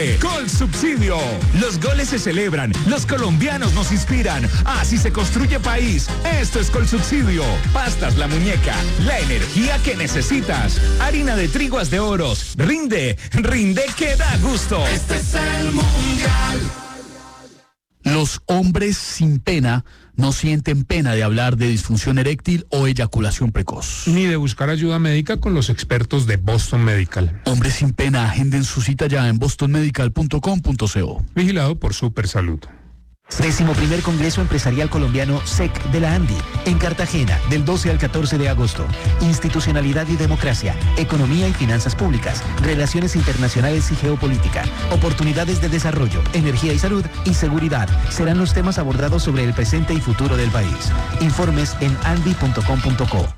Colsubsidio. Los goles se celebran, los colombianos nos inspiran. Así se construye país. Esto es Colsubsidio. Pastas La Muñeca, la energía que necesitas. Harina de trigo de oros. Rinde que da gusto. Este es el Mundial. Los hombres sin pena no sienten pena de hablar de disfunción eréctil o eyaculación precoz. Ni de buscar ayuda médica con los expertos de Boston Medical. Hombres sin pena, agenden su cita ya en bostonmedical.com.co. Vigilado por Supersalud. 11º Congreso Empresarial Colombiano SEC de la ANDI, en Cartagena, del 12 al 14 de agosto. Institucionalidad y democracia, economía y finanzas públicas, relaciones internacionales y geopolítica, oportunidades de desarrollo, energía y salud y seguridad serán los temas abordados sobre el presente y futuro del país. Informes en andi.com.co.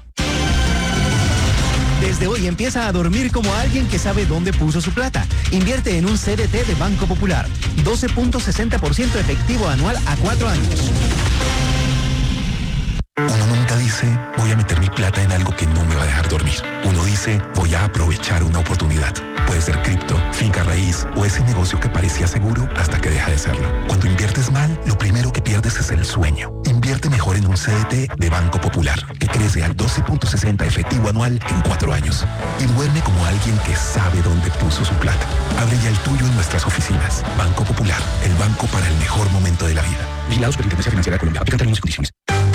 Desde hoy empieza a dormir como alguien que sabe dónde puso su plata. Invierte en un CDT de Banco Popular. 12.60% efectivo anual a 4 años. Uno nunca dice, voy a meter mi plata en algo que no me va a dejar dormir. Uno dice, voy a aprovechar una oportunidad. Puede ser cripto, finca raíz o ese negocio que parecía seguro hasta que deja de serlo. Cuando inviertes mal, lo primero que pierdes es el sueño. Invierte mejor en un CDT de Banco Popular, que crece al 12.60 efectivo anual en 4 años. Y duerme como alguien que sabe dónde puso su plata. Abre ya el tuyo en nuestras oficinas. Banco Popular, el banco para el mejor momento de la vida. Vigilados por la Intendencia Financiera de Colombia. Aplican términos y condiciones.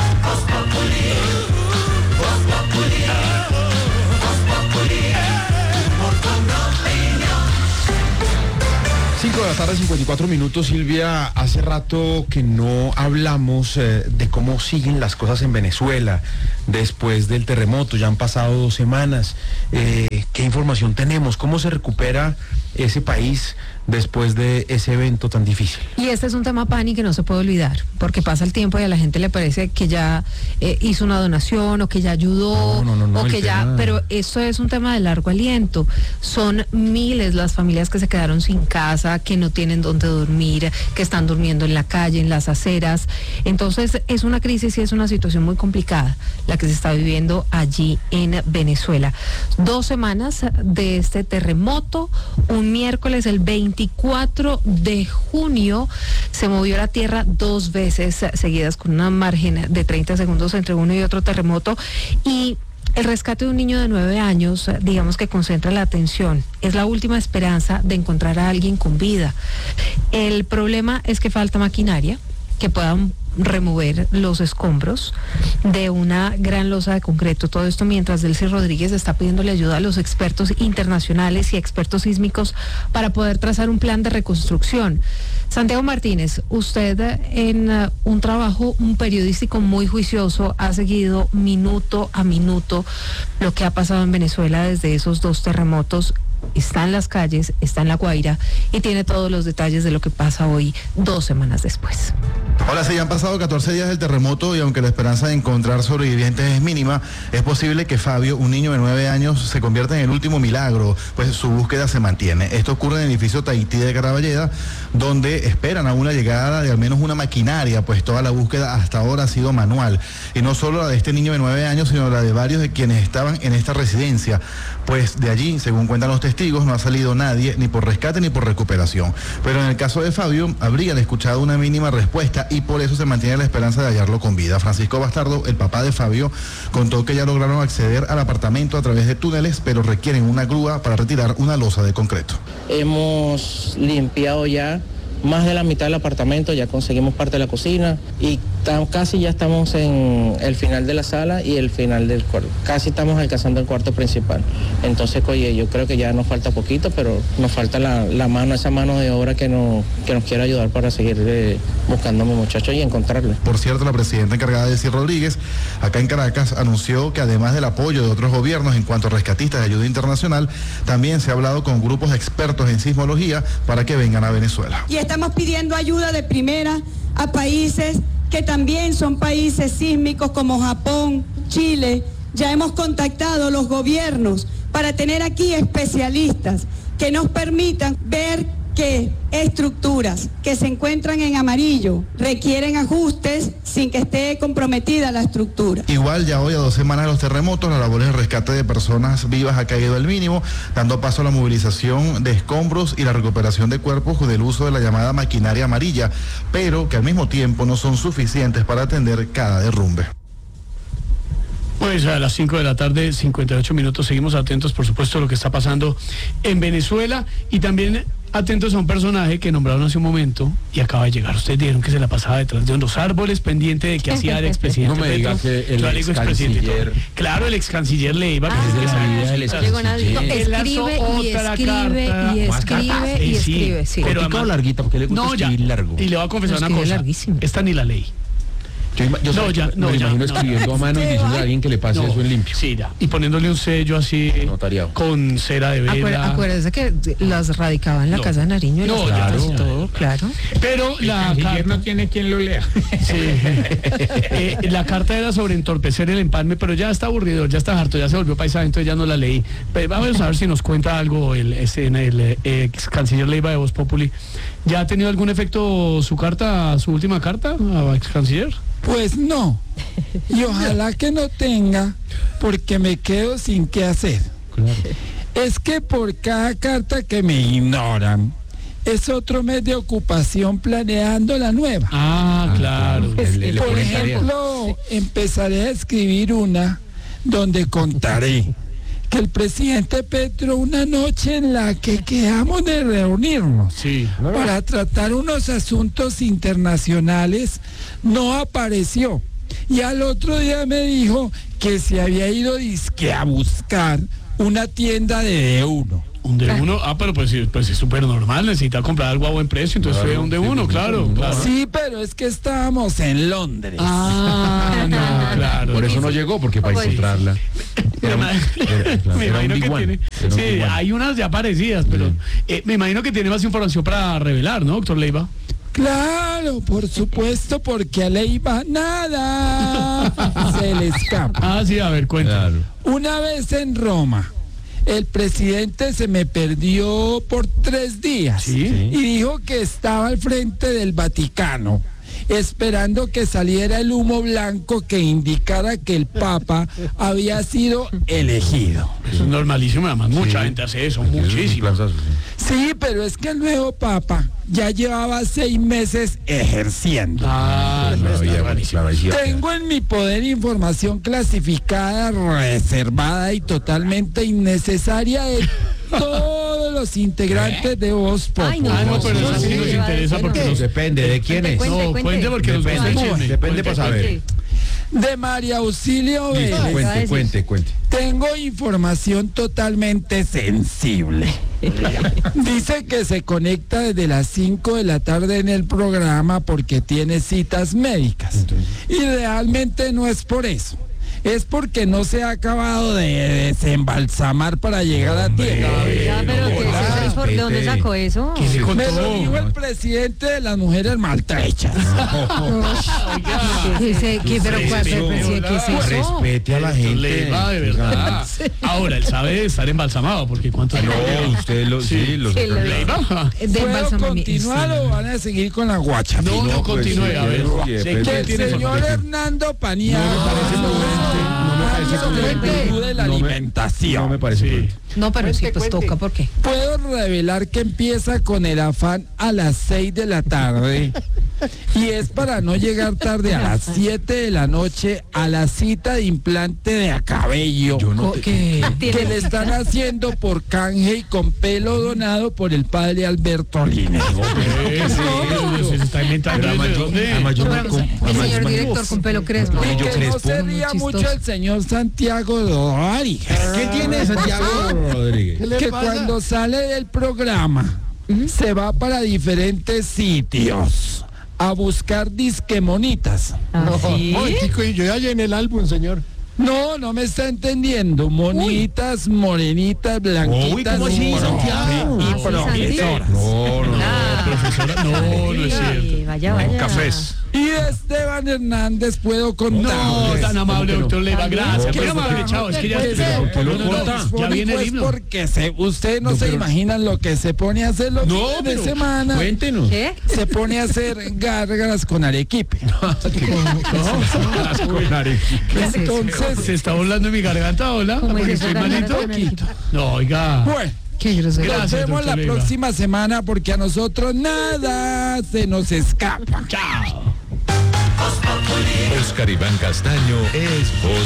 5 de la tarde, 54 minutos. Silvia, hace rato que no hablamos de cómo siguen las cosas en Venezuela después del terremoto. Ya han pasado 2 semanas. ¿Qué información tenemos? ¿Cómo se recupera ese país después de ese evento tan difícil? Y este es un tema, Pani, que no se puede olvidar, porque pasa el tiempo y a la gente le parece que ya hizo una donación o que ya ayudó, no, o que ya, tema... pero esto es un tema de largo aliento. Son miles las familias que se quedaron sin casa, que no tienen dónde dormir, que están durmiendo en la calle, en las aceras. Entonces es una crisis y es una situación muy complicada la que se está viviendo allí en Venezuela. 2 semanas de este terremoto. Un miércoles, el 24 de junio, se movió la tierra 2 veces seguidas con una margen de 30 segundos entre uno y otro terremoto, y el rescate de un niño de 9 años, digamos que concentra la atención. Es la última esperanza de encontrar a alguien con vida. El problema es que falta maquinaria que puedan remover los escombros de una gran losa de concreto. Todo esto mientras Delcy Rodríguez está pidiéndole ayuda a los expertos internacionales y expertos sísmicos para poder trazar un plan de reconstrucción. Santiago Martínez, usted en un trabajo periodístico muy juicioso ha seguido minuto a minuto lo que ha pasado en Venezuela desde esos 2 terremotos. Está en las calles, está en La Guaira y tiene todos los detalles de lo que pasa hoy, 2 semanas después. Hola, sí, han pasado 14 días del terremoto y aunque la esperanza de encontrar sobrevivientes es mínima, es posible que Fabio, un niño de 9 años, se convierta en el último milagro, pues su búsqueda se mantiene. Esto ocurre en el edificio Tahití de Caraballeda, donde esperan aún la llegada de al menos una maquinaria, pues toda la búsqueda hasta ahora ha sido manual. Y no solo la de este niño de 9 años, sino la de varios de quienes estaban en esta residencia. Pues de allí, según cuentan los testigos, no ha salido nadie, ni por rescate ni por recuperación. Pero en el caso de Fabio, habrían escuchado una mínima respuesta y por eso se mantiene la esperanza de hallarlo con vida. Francisco Bastardo, el papá de Fabio, contó que ya lograron acceder al apartamento a través de túneles, pero requieren una grúa para retirar una losa de concreto. Hemos limpiado ya más de la mitad del apartamento, ya conseguimos parte de la cocina y casi ya estamos en el final de la sala y el final del cuarto. Casi estamos alcanzando el cuarto principal. Entonces, oye, yo creo que ya nos falta poquito, pero nos falta la mano, esa mano de obra que nos quiera ayudar para seguir buscando a mi muchacho y encontrarlo. Por cierto, la presidenta encargada de Delcy Rodríguez, acá en Caracas, anunció que además del apoyo de otros gobiernos en cuanto a rescatistas de ayuda internacional, también se ha hablado con grupos expertos en sismología para que vengan a Venezuela. Y estamos pidiendo ayuda de primera a países que también son países sísmicos como Japón, Chile. Ya hemos contactado los gobiernos para tener aquí especialistas que nos permitan ver que estructuras que se encuentran en amarillo requieren ajustes sin que esté comprometida la estructura. Igual ya hoy, a 2 semanas de los terremotos, las labores de rescate de personas vivas ha caído al mínimo, dando paso a la movilización de escombros y la recuperación de cuerpos del uso de la llamada maquinaria amarilla, pero que al mismo tiempo no son suficientes para atender cada derrumbe. Pues a las 5 de la tarde, 58 minutos, seguimos atentos, por supuesto, a lo que está pasando en Venezuela y también atentos a un personaje que nombraron hace un momento y acaba de llegar. Ustedes dijeron que se la pasaba detrás de unos árboles pendiente de que hacía el expresidente. No me diga que el excanciller. Claro, el excanciller Leiva, que es de la vida del escribe, sí. Pero además, larguita, porque le gusta escribir largo. Y le voy a confesar una cosa, esta ni la ley. Me imagino escribiendo a mano y diciendo a alguien que le pase eso en limpio. Sí, y poniéndole un sello así notariado con cera de vela. Acuérdese que las radicaba en la casa de Nariño y todo, claro. Pero la carta no tiene quien lo lea. Sí. La carta era sobre entorpecer el empalme, pero ya está aburrido, ya está harto, ya se volvió paisaje, entonces ya no la leí. Pero vamos a ver si nos cuenta algo el ex canciller Leiva de Voz Populi. ¿Ya ha tenido algún efecto su última carta, ex canciller? Pues no, y ojalá que no tenga, porque me quedo sin qué hacer. Claro. Es que por cada carta que me ignoran, es otro mes de ocupación planeando la nueva. Claro. Por ejemplo, empezaré a escribir una donde contaré que el presidente Petro, una noche en la que quedamos de reunirnos para tratar unos asuntos internacionales, no apareció. Y al otro día me dijo que se había ido dizque a buscar una tienda de D1. Un D1, pero pues es súper normal, necesita comprar algo a buen precio, entonces fue un D1, claro. Sí, pero es que estábamos en Londres. No, claro. Por eso no llegó, porque para encontrarla. Me imagino que tiene. Sí, hay unas ya parecidas, pero me imagino que tiene más información para revelar, ¿no, doctor Leiva? Claro, por supuesto, porque a Leiva nada se le escapa. Sí, a ver, cuéntalo. Una vez en Roma, el presidente se me perdió por 3 días y dijo que estaba al frente del Vaticano, esperando que saliera el humo blanco que indicara que el Papa había sido elegido. Eso es normalísimo, además mucha gente hace eso, muchísimo. Sí, pero es que el nuevo Papa ya llevaba 6 meses ejerciendo. Tengo en mi poder información clasificada, reservada y totalmente innecesaria de todos los integrantes de Voz Populi. Pero eso sí nos interesa porque nos depende de quién es. Cuente porque nos depende para saber. De María Auxilio Vélez. Cuente. Tengo información totalmente sensible. Dice que se conecta desde las 5 de la tarde en el programa porque tiene citas médicas. Y realmente no es por eso. Es porque no se ha acabado de desembalsamar para llegar a tiempo. ¿De dónde sacó eso? Me lo dijo el presidente de las mujeres maltrechas. Respete a la gente. Leiva, de verdad. Ahora, él sabe de estar embalsamado, porque ¿cuántos? Usted lo Leiva. ¿Puedo continuar o van a seguir con la guacha? No, continúe, a ver. Que el señor Hernando Paniagua de la alimentación. No me parece. No, pero sí, pues toca, ¿por qué? Puedo revelar que empieza con el afán a las 6 de la tarde y es para no llegar tarde a las 7 de la noche a la cita de implante de cabello que le están haciendo por canje y con pelo donado por el padre Alberto Línez. Se está inventando. El señor director con pelo crespo. Y que no se ría mucho el señor Santiago Rodríguez. ¿Qué tiene Santiago Rodríguez? Que cuando sale del programa se va para diferentes sitios a buscar disquemonitas. ¿Sí? Y yo ya llené el álbum, señor. No me está entendiendo. Monitas, morenitas, blanquitas. ¿Cómo así, Santiago? Y profesoras. No. profesora, no es cierto. Vaya. Cafés. Y Esteban Hernández puedo contar. No, tan amable, doctor Leiva, gracias. Muy Muy amable, chao. Es que ya ya viene el himno. Porque ustedes no se imaginan lo que se pone a hacer los fines de semana. Cuéntenos. ¿Qué? Se pone a hacer gárgaras con arequipe. Entonces, ¿Se está burlando de mi garganta, hola? ¿Cómo Porque es eso, estoy malito. garganta con arequipe? No, oiga. bueno. Qué grosero. Nos Gracias, vemos doctor la Leiva. próxima semana porque a nosotros nada se nos escapa. Chao. Oscar Iván Castaño es voz